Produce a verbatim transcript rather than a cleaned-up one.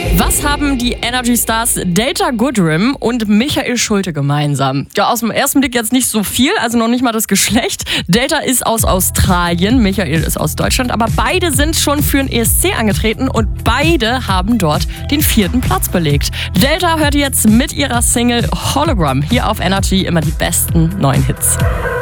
Was haben die Energy Stars Delta Goodrem und Michael Schulte gemeinsam? Ja, aus dem ersten Blick jetzt nicht so viel, also noch nicht mal das Geschlecht. Delta ist aus Australien, Michael ist aus Deutschland, aber beide sind schon für den E S C angetreten und beide haben dort den vierten Platz belegt. Delta hört jetzt mit ihrer Single Hologram hier auf Energy immer die besten neuen Hits.